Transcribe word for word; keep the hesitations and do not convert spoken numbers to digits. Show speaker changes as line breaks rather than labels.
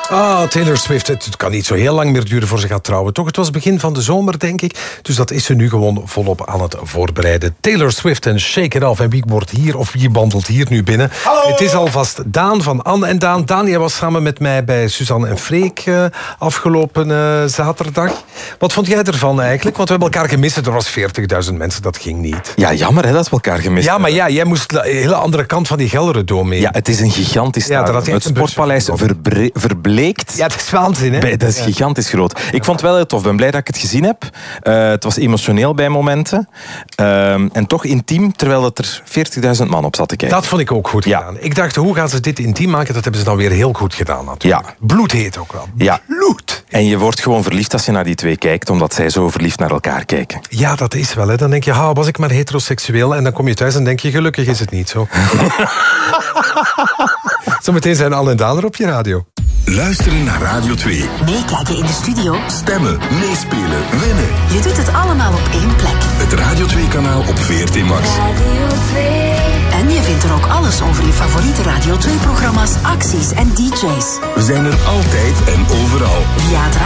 Ah, Taylor Swift. Het kan niet zo heel lang meer duren voor ze gaat trouwen. Toch, het was begin van de zomer, denk ik. Dus dat is ze nu gewoon volop aan het voorbereiden. Taylor Swift en Shake It Off. En wie wordt hier of wie wandelt hier nu binnen?
Hallo!
Het is alvast Daan van Anne en Daan. Daan, jij was samen met mij bij Suzanne en Freek uh, afgelopen uh, zaterdag. Wat vond jij ervan eigenlijk? Want we hebben elkaar gemist. Er was veertigduizend mensen, dat ging niet.
Ja, jammer hè, dat we elkaar gemist
Ja, maar
hebben.
ja, jij moest de hele andere kant van die Gelderdoom mee.
Ja, het is een gigantisch
Ja, daar had
stadion.
je
Het
echt een
Sportpaleis verbre- verbleekt.
Ja, het is waanzin, hè?
Bij- Dat is
Ja.
gigantisch groot. Ik vond het wel heel tof. Ik ben blij dat ik het gezien heb. Uh, het was emotioneel bij momenten. Uh, en toch intiem, terwijl het er veertigduizend man op zat te kijken.
Dat vond ik ook goed
Ja.
gedaan. Ik dacht, hoe gaan ze dit intiem maken? Dat hebben ze dan weer heel goed gedaan natuurlijk.
Ja.
Bloedheet ook wel.
Ja.
Bloed.
En je wordt gewoon verliefd als je naar die twee kijkt, omdat zij zo verliefd naar elkaar kijken.
Ja, dat is wel. Hè. Dan denk je, ha, was ik maar heteroseksueel? En dan kom je thuis en denk je, gelukkig is het niet zo. Zometeen zijn Anne en Daan er op je radio.
Luisteren naar Radio twee.
Meekijken in de studio.
Stemmen, meespelen, winnen.
Je doet het allemaal op één plek.
Het Radio twee-kanaal op V R T Max.
En je vindt er ook alles over je favoriete Radio twee-programma's, acties en D J's.
We zijn er altijd en overal.
Via het